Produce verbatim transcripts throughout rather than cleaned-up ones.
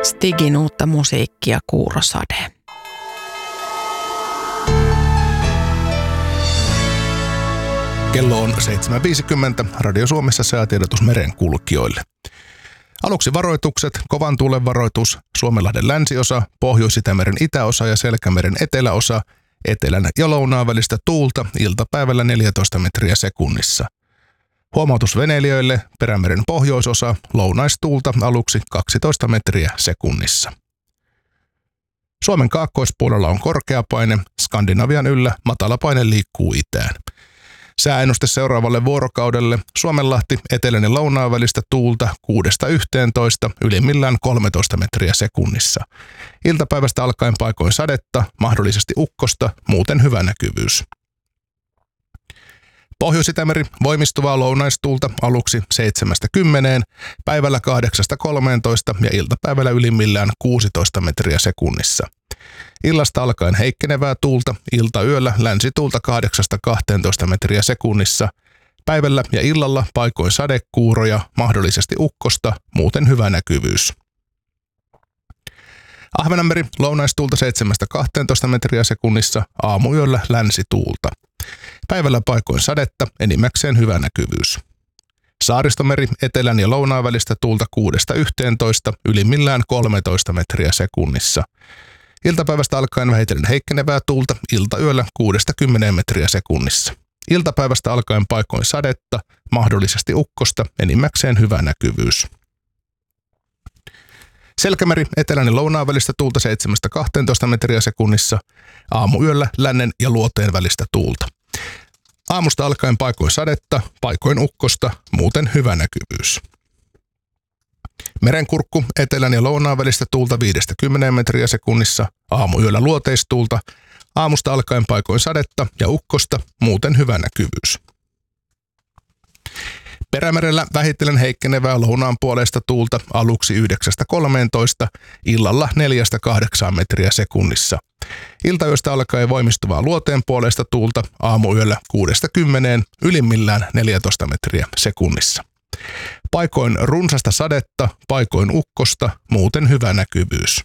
Stigin uutta musiikkia Kuurosade. Kello on seitsemän viisikymmentä. Radio Suomessa säätiedotus merenkulkijoille. Aluksi varoitukset, kovan tuulen varoitus, Suomenlahden länsiosa, Pohjois-Itämeren itäosa ja Selkämeren eteläosa, etelän ja lounaan välistä tuulta iltapäivällä neljätoista metriä sekunnissa. Huomautus veneilijöille, Perämeren pohjoisosa, lounaistuulta aluksi kaksitoista metriä sekunnissa. Suomen kaakkoispuolella on korkeapaine, Skandinavian yllä matalapaine liikkuu itään. Sääennuste seuraavalle vuorokaudelle, Suomenlahti etelän ja lounaan välistä tuulta kuudesta yhteentoista, ylimmillään kolmetoista metriä sekunnissa. Iltapäivästä alkaen paikoin sadetta, mahdollisesti ukkosta, muuten hyvä näkyvyys. Pohjois-Itämeri voimistuvaa lounaistuulta aluksi seitsemästä kymmeneen, päivällä kahdeksasta kolmeentoista ja iltapäivällä ylimmillään kuusitoista metriä sekunnissa. Illasta alkaen heikkenevää tuulta, iltayöllä länsituulta kahdeksasta kahteentoista metriä sekunnissa, päivällä ja illalla paikoin sadekuuroja, mahdollisesti ukkosta, muuten hyvä näkyvyys. Ahvenanmeri lounaistuulta seitsemästä kahteentoista metriä sekunnissa, aamuyöllä länsituulta. Päivällä paikoin sadetta, enimmäkseen hyvä näkyvyys. Saaristomeri etelän ja lounaan välistä tuulta kuudesta yhteentoista, ylimmillään kolmetoista metriä sekunnissa. Iltapäivästä alkaen vähitellen heikkenevää tuulta, iltayöllä kuudesta kymmeneen metriä sekunnissa. Iltapäivästä alkaen paikoin sadetta, mahdollisesti ukkosta, enimmäkseen hyvä näkyvyys. Selkämeri etelän ja lounaan välistä tuulta seitsemästä kahteentoista metriä sekunnissa, aamuyöllä lännen ja luoteen välistä tuulta. Aamusta alkaen paikoin sadetta, paikoin ukkosta, muuten hyvä näkyvyys. Merenkurkku etelän ja lounaan välistä tuulta viidestä kymmeneen metriä sekunnissa, aamuyöllä luoteistuulta, aamusta alkaen paikoin sadetta ja ukkosta, muuten hyvä näkyvyys. Perämerellä vähitellen heikkenevää lounaan puolesta tuulta aluksi yhdeksästä kolmeentoista, illalla neljästä kahdeksaan metriä sekunnissa. Iltayöstä alkaen voimistuvaa luoteen puolesta tuulta aamuyöllä kuudesta kymmeneen, ylimmillään neljätoista metriä sekunnissa. Paikoin runsasta sadetta, paikoin ukkosta, muuten hyvä näkyvyys.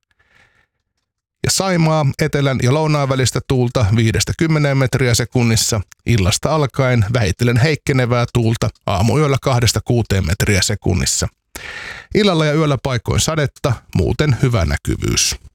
Ja Saimaa etelän ja lounaan välistä tuulta viidestä kymmeneen metriä sekunnissa, illasta alkaen vähitellen heikkenevää tuulta aamuyöllä kahdesta kuuteen metriä sekunnissa. Illalla ja yöllä paikoin sadetta, muuten hyvä näkyvyys.